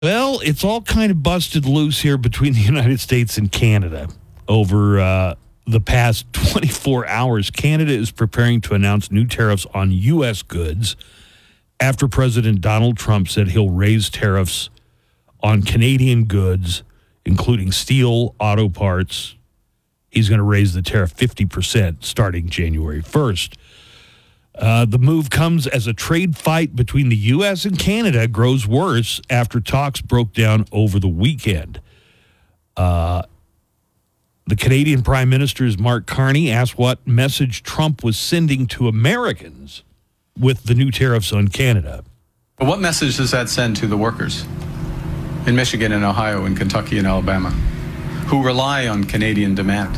Well, it's all kind of busted loose here between the United States and Canada over the past 24 hours. Canada is preparing to announce new tariffs on U.S. goods after President Donald Trump said he'll raise tariffs on Canadian goods, including steel, auto parts. He's going to raise the tariff 50% starting January 1st. The move comes as a trade fight between the U.S. and Canada grows worse after talks broke down over the weekend. The Canadian Prime Minister's Mark Carney asked what message Trump was sending to Americans with the new tariffs on Canada. But what message does that send to the workers in Michigan and Ohio and Kentucky and Alabama who rely on Canadian demand?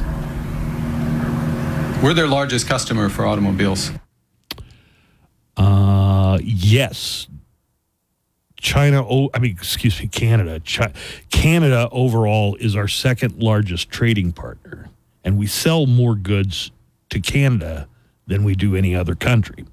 We're their largest customer for automobiles. Yes. Canada. Canada overall is our second largest trading partner, and we sell more goods to Canada than we do any other country.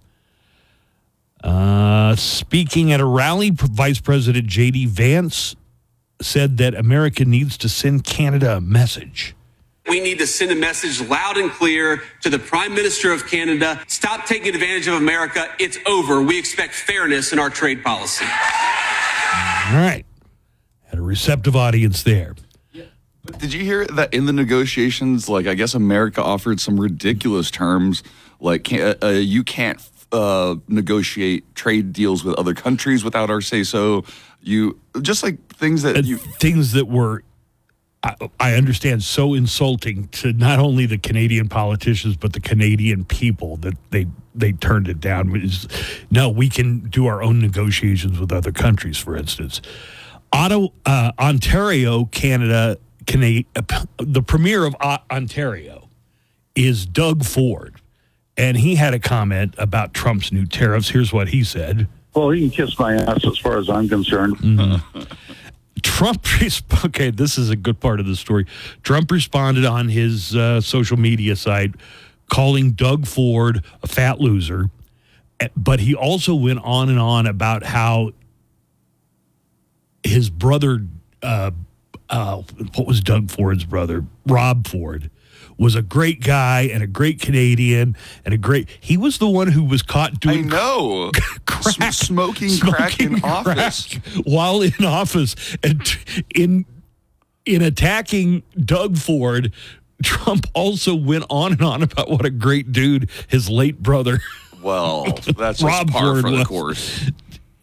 Speaking at a rally, Vice President J.D. Vance said that America needs to send Canada a message. We need to send a message loud and clear to the Prime Minister of Canada. Stop taking advantage of America. It's over. We expect fairness in our trade policy. All right. Had a receptive audience there. Yeah. But did you hear that in the negotiations, I guess America offered some ridiculous terms, you can't negotiate trade deals with other countries without our say-so. Things that were, I understand, so insulting to not only the Canadian politicians but the Canadian people that they turned it down. No, we can do our own negotiations with other countries, for instance. Ontario, Canada, the premier of Ontario is Doug Ford, and he had a comment about Trump's new tariffs. Here's what he said. Well, he can kiss my ass as far as I'm concerned. Mm-hmm. Okay, this is a good part of the story. Trump responded on his social media site calling Doug Ford a fat loser, but he also went on and on about how his brother, what was Doug Ford's brother? Rob Ford, was a great guy and a great Canadian and he was the one who was caught doing crack, smoking crack in office while in office, and in attacking Doug Ford, Trump also went on and on about what a great dude his late brother. Well, that's Rob just par Ford for the was. course.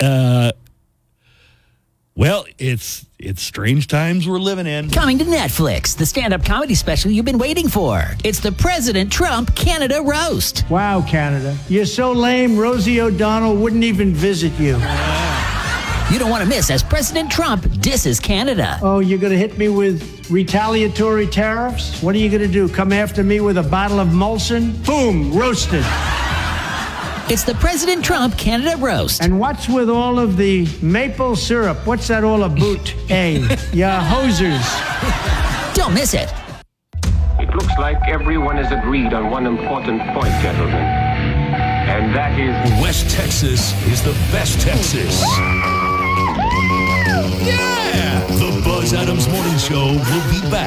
Well, it's strange times we're living in. Coming to Netflix, the stand-up comedy special you've been waiting for. It's the President Trump Canada Roast. Wow, Canada. You're so lame, Rosie O'Donnell wouldn't even visit you. You don't want to miss as President Trump disses Canada. Oh, you're going to hit me with retaliatory tariffs? What are you going to do, come after me with a bottle of Molson? Boom, roasted. It's the President Trump Canada Roast. And what's with all of the maple syrup? What's that all about? Hey, ya hosers. Don't miss it. It looks like everyone has agreed on one important point, gentlemen. And that is... West Texas is the best Texas. Yeah! The Buzz Adams Morning Show will be back.